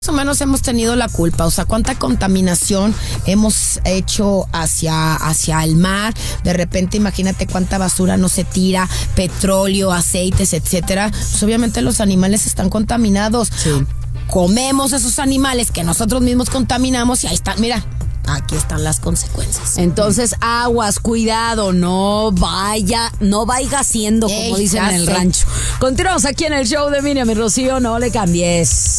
o menos hemos tenido la culpa, o sea, cuánta contaminación hemos hecho hacia el mar. De repente, imagínate cuánta basura no se tira, petróleo, aceites, etcétera. Pues obviamente los animales están contaminados. Sí. Comemos esos animales que nosotros mismos contaminamos y ahí están, mira. Aquí están las consecuencias. Entonces, aguas, cuidado, no vaya haciendo, como dicen en el rancho. Continuamos aquí en el show de Miriam y Rocío, no le cambies.